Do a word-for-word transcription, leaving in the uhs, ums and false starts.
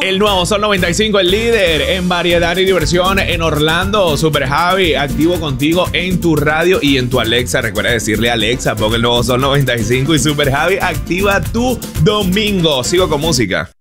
El nuevo Sol noventa y cinco, el líder en variedad y diversión en Orlando. Super Javi, activo contigo en tu radio y en tu Alexa. Recuerda decirle a Alexa, ponga el nuevo Sol noventa y cinco y Super Javi activa tu domingo. Sigo con música.